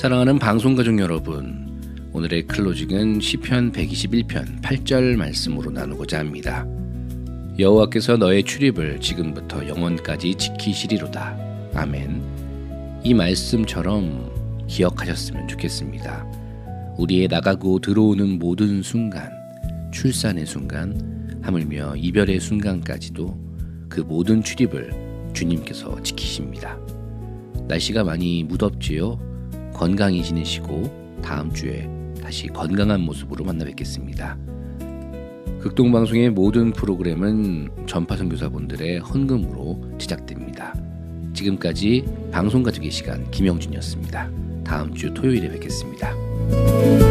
사랑하는 방송가족 여러분, 오늘의 클로징은 시편 121편 8절 말씀으로 나누고자 합니다. 여호와께서 너의 출입을 지금부터 영원까지 지키시리로다. 아멘. 이 말씀처럼 기억하셨으면 좋겠습니다. 우리의 나가고 들어오는 모든 순간, 출산의 순간, 하물며 이별의 순간까지도 그 모든 출입을 주님께서 지키십니다. 날씨가 많이 무덥지요? 건강히 지내시고 다음 주에 다시 건강한 모습으로 만나 뵙겠습니다. 극동방송의 모든 프로그램은 전파선교사분들의 헌금으로 제작됩니다. 지금까지 방송가족의 시간 김영준이었습니다. 다음 주 토요일에 뵙겠습니다.